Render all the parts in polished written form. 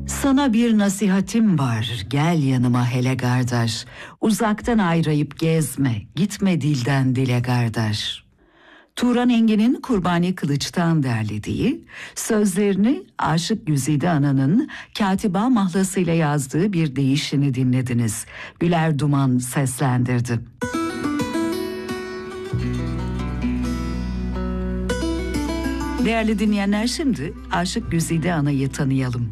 Sana bir nasihatim var, gel yanıma hele kardeş. Uzaktan ayrayıp gezme, gitme dilden dile kardeş. Turan Engin'in Kurbani Kılıç'tan derlediği, sözlerini Aşık Güzide Ana'nın Katiba mahlasıyla yazdığı bir deyişini dinlediniz. Güler Duman seslendirdi. Değerli dinleyenler, şimdi Aşık Güzide Ana'yı tanıyalım.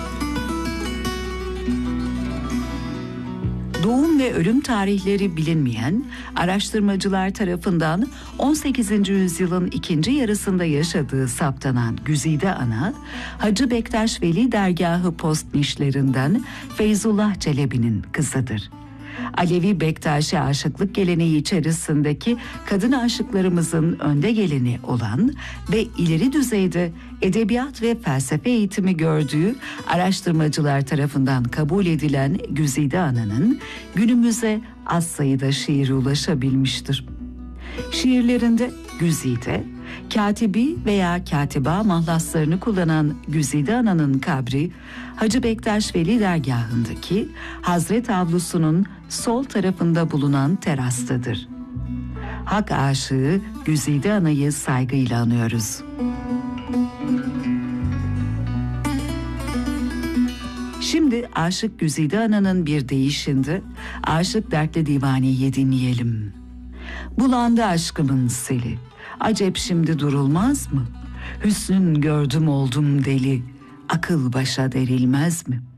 Doğum ve ölüm tarihleri bilinmeyen, araştırmacılar tarafından 18. yüzyılın ikinci yarısında yaşadığı saptanan Güzide Ana, Hacı Bektaş Veli Dergahı postnişlerinden Feyzullah Çelebi'nin kızıdır. Alevi Bektaşi aşıklık geleneği içerisindeki kadın aşıklarımızın önde geleni olan ve ileri düzeyde edebiyat ve felsefe eğitimi gördüğü araştırmacılar tarafından kabul edilen Güzide Ana'nın günümüze az sayıda şiiri ulaşabilmiştir. Şiirlerinde Güzide, katibi veya katiba mahlaslarını kullanan Güzide Ana'nın kabri, Hacı Bektaş Veli Dergahı'ndaki Hazret avlusunun sol tarafında bulunan terastadır. Hak aşığı Güzide Ana'yı saygıyla anıyoruz. Şimdi Aşık Güzide Ana'nın bir deyişinde Aşık Dertli Divani'yi dinleyelim. Bulandı aşkımın seli, acep şimdi durulmaz mı? Hüsnün gördüm oldum deli, akıl başa derilmez mi?